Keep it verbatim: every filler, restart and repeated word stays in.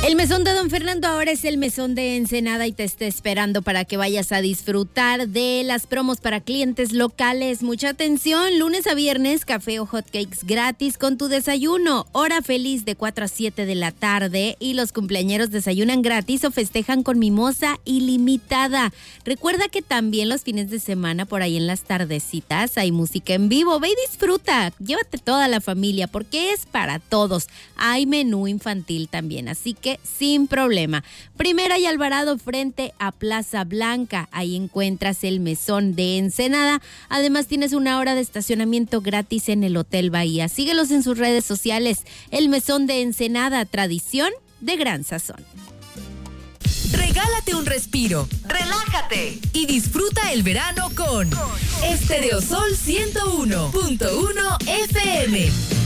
El mesón de Don Fernando ahora es el mesón de Ensenada y te está esperando para que vayas a disfrutar de las promos para clientes locales. Mucha atención, lunes a viernes, café o hot cakes gratis con tu desayuno. Hora feliz de cuatro a siete de la tarde y los cumpleañeros desayunan gratis o festejan con mimosa ilimitada. Recuerda que también los fines de semana por ahí en las tardecitas hay música en vivo. Ve y disfruta, llévate toda la familia porque es para todos. Hay menú infantil también, así que sin problema. Primera y Alvarado frente a Plaza Blanca. Ahí encuentras el mesón de Ensenada. Además tienes una hora de estacionamiento gratis en el Hotel Bahía. Síguelos en sus redes sociales. El mesón de Ensenada, tradición de gran sazón. Regálate un respiro, relájate y disfruta el verano con Estereosol ciento uno punto uno F M.